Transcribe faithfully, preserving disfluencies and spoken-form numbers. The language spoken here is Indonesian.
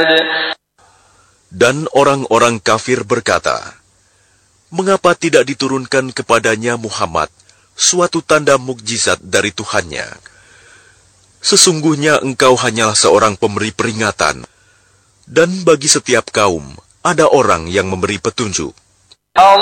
Dan orang-orang kafir berkata, "Mengapa tidak diturunkan kepadanya Muhammad suatu tanda mukjizat dari Tuhannya? Sesungguhnya engkau hanyalah seorang pemberi peringatan, dan bagi setiap kaum ada orang yang memberi petunjuk." الله